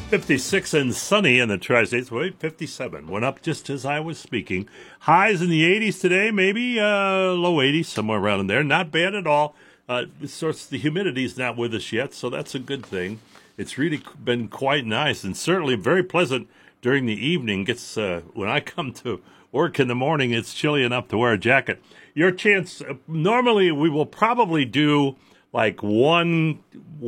56 and sunny in the Tri-States. Wait, 57. Went up just as I was speaking. Highs in the 80s today, maybe low 80s, somewhere around in there. Not bad at all. The humidity's not with us yet, so that's a good thing. It's really been quite nice and certainly very pleasant during the evening. When I come to work in the morning, it's chilly enough to wear a jacket. Your chance, normally we will probably do like one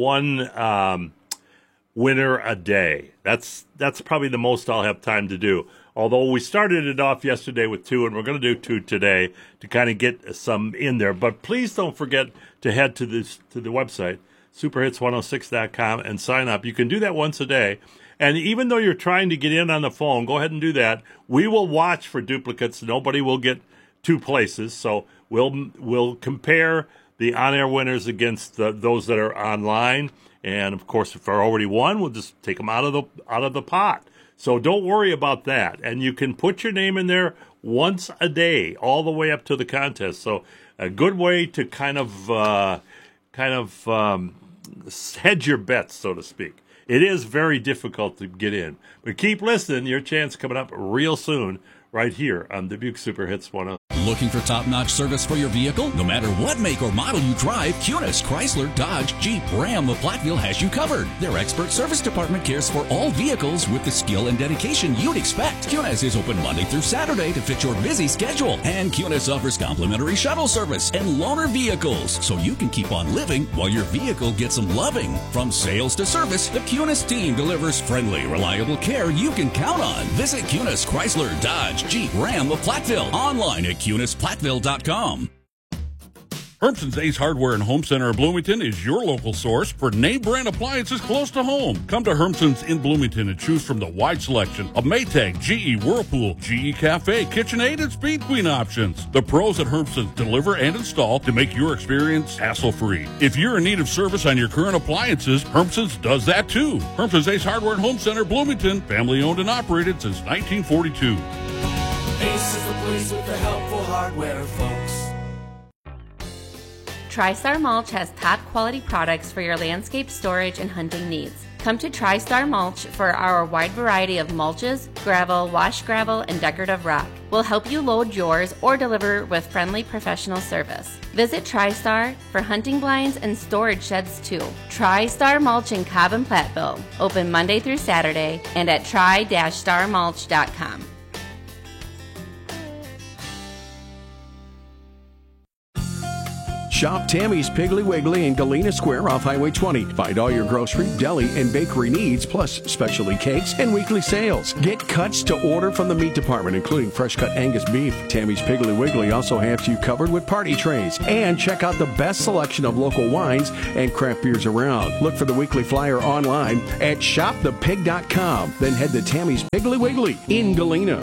winner a day. That's probably the most I'll have time to do. Although we started it off yesterday with 2, and we're going to do 2 today to kind of get some in there. But please don't forget to head to the website, superhits106.com, and sign up. You can do that once a day. And even though you're trying to get in on the phone, go ahead and do that. We will watch for duplicates. Nobody will get 2 places. So we'll compare the on-air winners against those that are online. And, of course, if they're already won, we'll just take them out of the pot. So don't worry about that. And you can put your name in there once a day, all the way up to the contest. So a good way to kind of hedge your bets, so to speak. It is very difficult to get in. But keep listening. Your chance coming up real soon right here on Dubuque Super Hits 106. Looking for top-notch service for your vehicle? No matter what make or model you drive, Cunis, Chrysler, Dodge, Jeep, Ram, of Platteville has you covered. Their expert service department cares for all vehicles with the skill and dedication you'd expect. Cunis is open Monday through Saturday to fit your busy schedule. And Cunis offers complimentary shuttle service and loaner vehicles, so you can keep on living while your vehicle gets some loving. From sales to service, the Cunis team delivers friendly, reliable care you can count on. Visit Cunis, Chrysler, Dodge, Jeep, Ram of Platteville. Online at CunisPlatteville.com. Hermson's Ace Hardware and Home Center of Bloomington is your local source for name brand appliances close to home. Come to Hermson's in Bloomington and choose from the wide selection of Maytag, GE, Whirlpool, GE Cafe, KitchenAid, and Speed Queen options. The pros at Hermson's deliver and install to make your experience hassle-free. If you're in need of service on your current appliances, Hermson's does that too. Hermson's Ace Hardware and Home Center, Bloomington, family owned and operated since 1942. Ace is the place with the helpful hardware, folks. TriStar Mulch has top quality products for your landscape storage and hunting needs. Come to TriStar Mulch for our wide variety of mulches, gravel, wash gravel, and decorative rock. We'll help you load yours or deliver with friendly professional service. Visit TriStar for hunting blinds and storage sheds too. TriStar Mulch in Cobb and Platteville. Open Monday through Saturday and at tri-starmulch.com. Shop Tammy's Piggly Wiggly in Galena Square off Highway 20. Find all your grocery, deli, and bakery needs, plus specialty cakes and weekly sales. Get cuts to order from the meat department, including fresh-cut Angus beef. Tammy's Piggly Wiggly also has you covered with party trays. And check out the best selection of local wines and craft beers around. Look for the weekly flyer online at shopthepig.com. Then head to Tammy's Piggly Wiggly in Galena.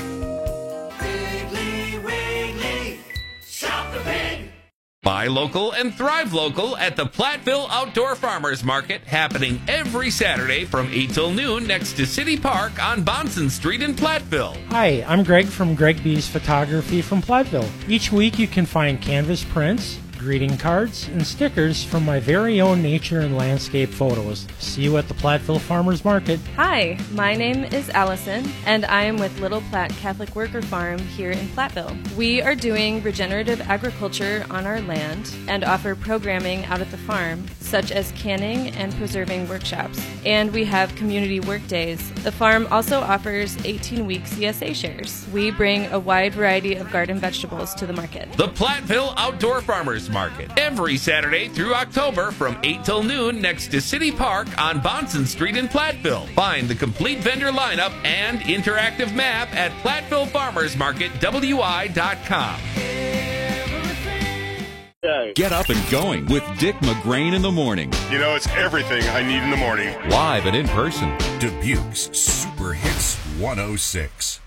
Buy local and thrive local at the Platteville Outdoor Farmers Market, happening every Saturday from 8 till noon next to City Park on Bonson Street in Platteville. Hi, I'm Greg from Greg B's Photography from Platteville. Each week you can find canvas prints, greeting cards, and stickers from my very own nature and landscape photos. See you at the Platteville Farmers Market. Hi, my name is Allison, and I am with Little Platte Catholic Worker Farm here in Platteville. We are doing regenerative agriculture on our land and offer programming out at the farm, such as canning and preserving workshops. And we have community work days. The farm also offers 18-week CSA shares. We bring a wide variety of garden vegetables to the market. The Platteville Outdoor Farmers Market, every Saturday through October from 8 till noon next to City Park on Bonson Street in Platteville. Find the complete vendor lineup and interactive map at PlattevilleFarmersMarketWI.com. Get up and going with Dick McGrain in the morning. You know, it's everything I need in the morning. Live and in person. Dubuque's Super Hits 106.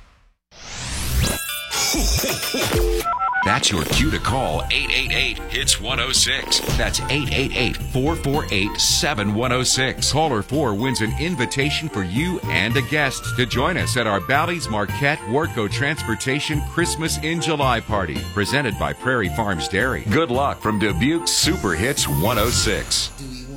That's your cue to call 888-HITS-106. That's 888-448-7106. Caller 4 wins an invitation for you and a guest to join us at our Bally's Marquette Warco Transportation Christmas in July party, presented by Prairie Farms Dairy. Good luck from Dubuque's Super Hits 106.